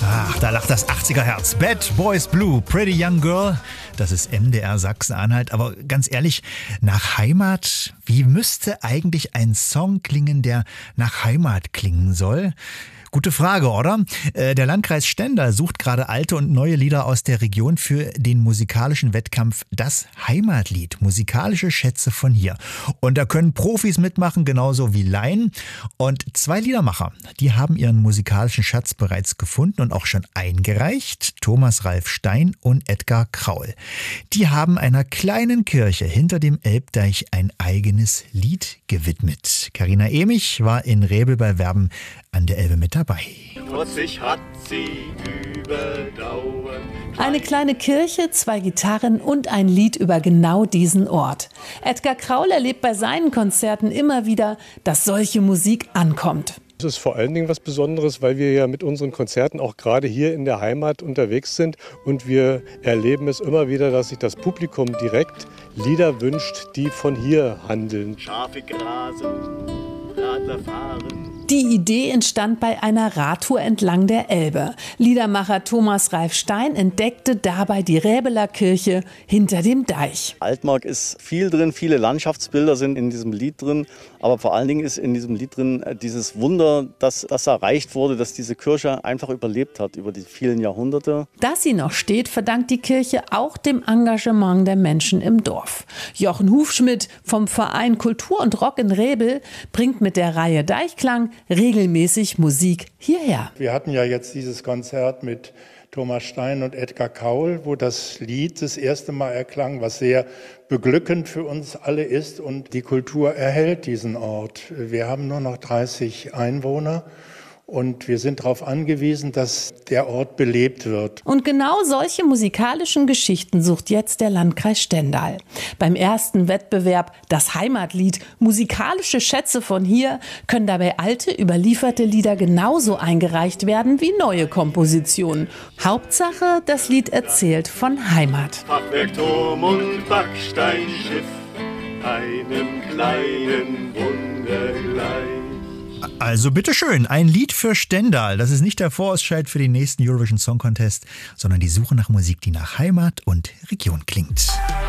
Ach, da lacht das 80er-Herz. Bad Boys Blue, Pretty Young Girl. Das ist MDR Sachsen-Anhalt. Aber ganz ehrlich, nach Heimat, wie müsste eigentlich ein Song klingen, der nach Heimat klingen soll? Gute Frage, oder? Der Landkreis Stendal sucht gerade alte und neue Lieder aus der Region für den musikalischen Wettkampf Das Heimatlied. Musikalische Schätze von hier. Und da können Profis mitmachen, genauso wie Laien. Und 2 Liedermacher, die haben ihren musikalischen Schatz bereits gefunden und auch schon eingereicht. Thomas Ralf Stein und Edgar Kraul. Die haben einer kleinen Kirche hinter dem Elbdeich ein eigenes Lied gewidmet. Carina Emich war in Rebel bei Werben an der Elbe mit dabei. Trotzig hat sie überdauert. Eine kleine Kirche, 2 Gitarren und ein Lied über genau diesen Ort. Edgar Kraul erlebt bei seinen Konzerten immer wieder, dass solche Musik ankommt. Das ist vor allen Dingen was Besonderes, weil wir ja mit unseren Konzerten auch gerade hier in der Heimat unterwegs sind. Und wir erleben es immer wieder, dass sich das Publikum direkt Lieder wünscht, die von hier handeln. Schafe grasen, Radler fahren. Die Idee entstand bei einer Radtour entlang der Elbe. Liedermacher Thomas Ralf Stein entdeckte dabei die Räbeler Kirche hinter dem Deich. Altmark ist viel drin, viele Landschaftsbilder sind in diesem Lied drin. Aber vor allen Dingen ist in diesem Lied drin dieses Wunder, das erreicht wurde, dass diese Kirche einfach überlebt hat über die vielen Jahrhunderte. Dass sie noch steht, verdankt die Kirche auch dem Engagement der Menschen im Dorf. Jochen Hufschmidt vom Verein Kultur und Rock in Rebel bringt mit der Reihe Deichklang regelmäßig Musik hierher. Wir hatten ja jetzt dieses Konzert mit Thomas Stein und Edgar Kraul, wo das Lied das erste Mal erklang, was sehr beglückend für uns alle ist. Und die Kultur erhält diesen Ort. Wir haben nur noch 30 Einwohner. Und wir sind darauf angewiesen, dass der Ort belebt wird. Und genau solche musikalischen Geschichten sucht jetzt der Landkreis Stendal. Beim ersten Wettbewerb Das Heimatlied, musikalische Schätze von hier, können dabei alte, überlieferte Lieder genauso eingereicht werden wie neue Kompositionen. Hauptsache, das Lied erzählt von Heimat. Fachwerk, Turm und Backsteinschiff, einem kleinen Wunder gleich. Also bitteschön, ein Lied für Stendal. Das ist nicht der Vorausscheid für den nächsten Eurovision Song Contest, sondern die Suche nach Musik, die nach Heimat und Region klingt.